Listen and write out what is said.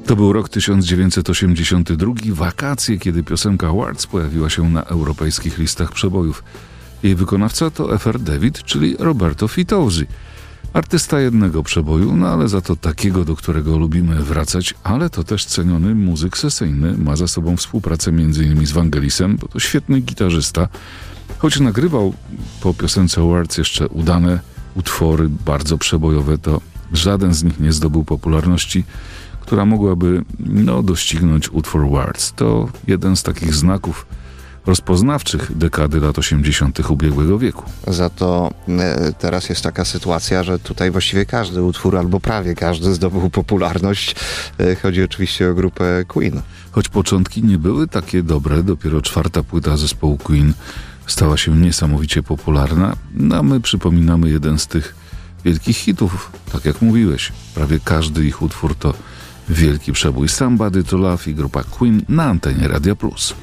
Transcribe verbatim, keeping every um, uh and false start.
To był rok tysiąc dziewięćset osiemdziesiąty drugi, wakacje, kiedy piosenka Warts pojawiła się na europejskich listach przebojów. Jej wykonawca to F R David, czyli Roberto Fitozzi. Artysta jednego przeboju, no ale za to takiego, do którego lubimy wracać, ale to też ceniony muzyk sesyjny. Ma za sobą współpracę m.in. z Vangelisem, bo to świetny gitarzysta. Choć nagrywał po piosence Warts jeszcze udane utwory, bardzo przebojowe, to żaden z nich nie zdobył popularności, która mogłaby no, doścignąć utwór Warts. To jeden z takich znaków rozpoznawczych dekady lat osiemdziesiątych ubiegłego wieku. Za to e, teraz jest taka sytuacja, że tutaj właściwie każdy utwór, albo prawie każdy zdobył popularność. E, chodzi oczywiście o grupę Queen. Choć początki nie były takie dobre, dopiero czwarta płyta zespołu Queen stała się niesamowicie popularna, no a my przypominamy jeden z tych wielkich hitów. Tak jak mówiłeś, prawie każdy ich utwór to wielki przebój. Somebody to Love i grupa Queen na antenie Radia Plus.